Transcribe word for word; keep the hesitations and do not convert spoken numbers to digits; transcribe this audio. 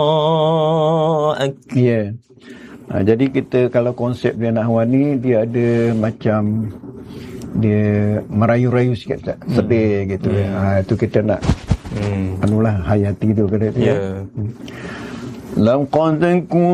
Ya. Yeah. Ha, jadi kita kalau konsep dia nahwan ni, dia ada macam dia merayu-rayu sikit tak? Hmm. Sedih gitu. Hmm. Ha, itu kita nak hmm. anulah hayati tu kena tu. Ya. Yeah. Hmm. Lam qad